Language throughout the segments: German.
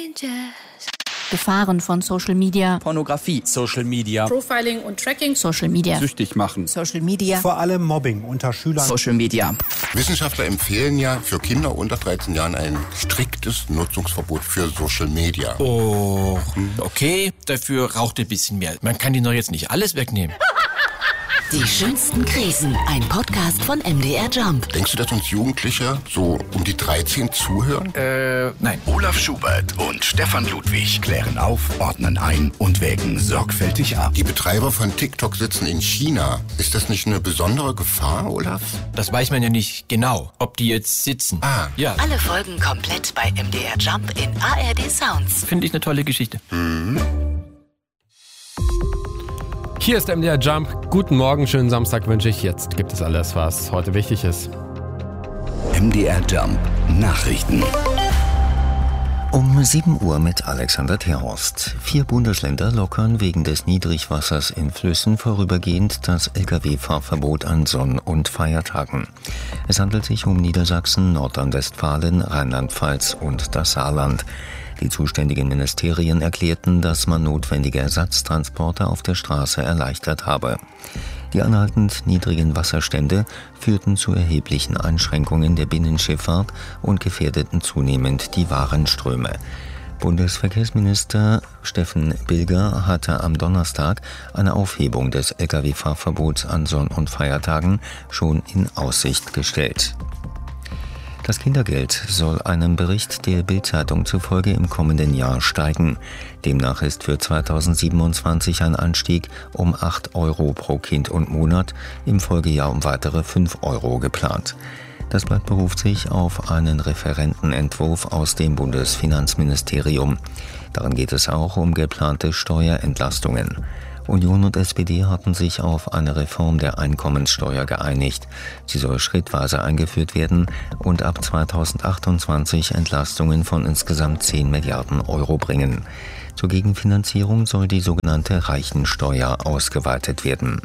Gefahren von Social Media. Pornografie. Social Media. Profiling und Tracking. Social Media. Süchtig machen. Social Media. Vor allem Mobbing unter Schülern. Social Media. Wissenschaftler empfehlen ja für Kinder unter 13 Jahren ein striktes Nutzungsverbot für Social Media. Oh, okay, dafür raucht ein bisschen mehr. Man kann ihnen doch jetzt nicht alles wegnehmen. Die schönsten Krisen, ein Podcast von MDR Jump. Denkst du, dass uns Jugendliche so um die 13 zuhören? Nein. Olaf Schubert und Stefan Ludwig klären auf, ordnen ein und wägen sorgfältig ab. Die Betreiber von TikTok sitzen in China. Ist das nicht eine besondere Gefahr, Olaf? Das weiß man ja nicht genau, ob die jetzt sitzen. Ja. Alle Folgen komplett bei MDR Jump in ARD Sounds. Finde ich eine tolle Geschichte. Hier ist MDR Jump. Guten Morgen, schönen Samstag wünsche ich. Jetzt gibt es alles, was heute wichtig ist. MDR Jump Nachrichten. Um 7 Uhr mit Alexander Terhorst. 4 Bundesländer lockern wegen des Niedrigwassers in Flüssen vorübergehend das Lkw-Fahrverbot an Sonn- und Feiertagen. Es handelt sich um Niedersachsen, Nordrhein-Westfalen, Rheinland-Pfalz und das Saarland. Die zuständigen Ministerien erklärten, dass man notwendige Ersatztransporte auf der Straße erleichtert habe. Die anhaltend niedrigen Wasserstände führten zu erheblichen Einschränkungen der Binnenschifffahrt und gefährdeten zunehmend die Warenströme. Bundesverkehrsminister Steffen Bilger hatte am Donnerstag eine Aufhebung des Lkw-Fahrverbots an Sonn- und Feiertagen schon in Aussicht gestellt. Das Kindergeld soll einem Bericht der Bild-Zeitung zufolge im kommenden Jahr steigen. Demnach ist für 2027 ein Anstieg um 8 Euro pro Kind und Monat, im Folgejahr um weitere 5 Euro geplant. Das Blatt beruft sich auf einen Referentenentwurf aus dem Bundesfinanzministerium. Darin geht es auch um geplante Steuerentlastungen. Union und SPD hatten sich auf eine Reform der Einkommenssteuer geeinigt. Sie soll schrittweise eingeführt werden und ab 2028 Entlastungen von insgesamt 10 Milliarden Euro bringen. Zur Gegenfinanzierung soll die sogenannte Reichensteuer ausgeweitet werden.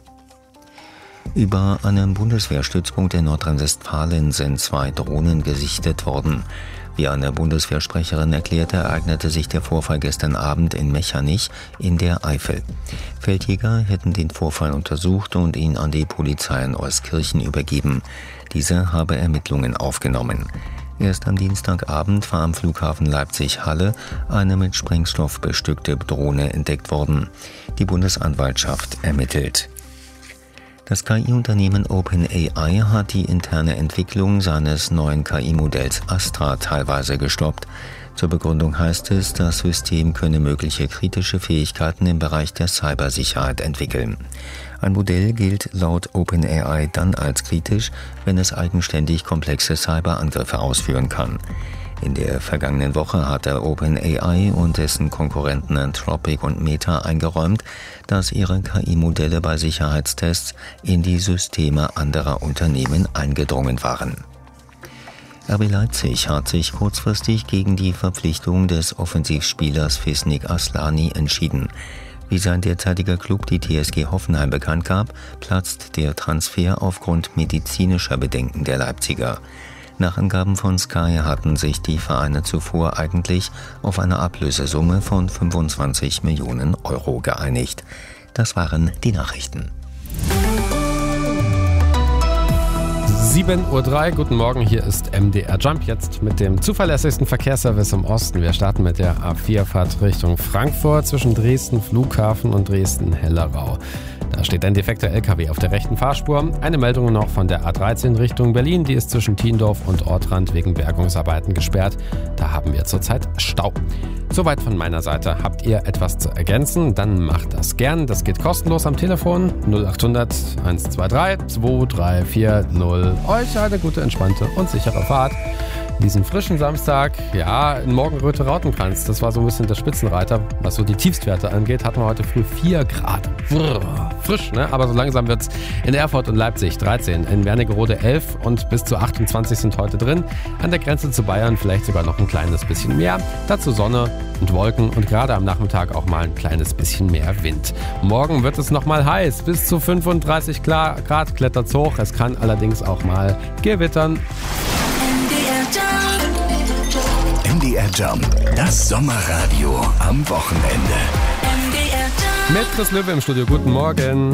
Über einem Bundeswehrstützpunkt in Nordrhein-Westfalen sind 2 Drohnen gesichtet worden. Wie eine Bundeswehrsprecherin erklärte, ereignete sich der Vorfall gestern Abend in Mechernich in der Eifel. Feldjäger hätten den Vorfall untersucht und ihn an die Polizei in Euskirchen übergeben. Diese habe Ermittlungen aufgenommen. Erst am Dienstagabend war am Flughafen Leipzig-Halle eine mit Sprengstoff bestückte Drohne entdeckt worden. Die Bundesanwaltschaft ermittelt. Das KI-Unternehmen OpenAI hat die interne Entwicklung seines neuen KI-Modells Astra teilweise gestoppt. Zur Begründung heißt es, das System könne mögliche kritische Fähigkeiten im Bereich der Cybersicherheit entwickeln. Ein Modell gilt laut OpenAI dann als kritisch, wenn es eigenständig komplexe Cyberangriffe ausführen kann. In der vergangenen Woche hatte OpenAI und dessen Konkurrenten Anthropic und Meta eingeräumt, dass ihre KI-Modelle bei Sicherheitstests in die Systeme anderer Unternehmen eingedrungen waren. RB Leipzig hat sich kurzfristig gegen die Verpflichtung des Offensivspielers Fisnik Aslani entschieden. Wie sein derzeitiger Club die TSG Hoffenheim bekannt gab, platzt der Transfer aufgrund medizinischer Bedenken der Leipziger. Nach Angaben von Sky hatten sich die Vereine zuvor eigentlich auf eine Ablösesumme von 25 Millionen Euro geeinigt. Das waren die Nachrichten. 7:03 Uhr, guten Morgen, hier ist MDR Jump, jetzt mit dem zuverlässigsten Verkehrsservice im Osten. Wir starten mit der A4-Fahrt Richtung Frankfurt zwischen Dresden Flughafen und Dresden-Hellerau. Da steht ein defekter LKW auf der rechten Fahrspur. Eine Meldung noch von der A13 Richtung Berlin, die ist zwischen Tiendorf und Ortrand wegen Bergungsarbeiten gesperrt. Da haben wir zurzeit Stau. Soweit von meiner Seite. Habt ihr etwas zu ergänzen? Dann macht das gern. Das geht kostenlos am Telefon 0800 123 2340. Euch eine gute, entspannte und sichere Fahrt. Diesen frischen Samstag, ja, in Morgenröte Rautenkranz, das war so ein bisschen der Spitzenreiter. Was so die Tiefstwerte angeht, hatten wir heute früh 4 Grad. Frisch, ne? Aber so langsam wird's in Erfurt und Leipzig 13, in Wernigerode 11 und bis zu 28 sind heute drin. An der Grenze zu Bayern vielleicht sogar noch ein kleines bisschen mehr. Dazu Sonne und Wolken und gerade am Nachmittag auch mal ein kleines bisschen mehr Wind. Morgen wird es nochmal heiß, bis zu 35 Grad klettert's hoch. Es kann allerdings auch mal gewittern. MDR MDR Jump, das Sommerradio am Wochenende. MDR Jump. Mit Chris Löwe im Studio. Guten Morgen.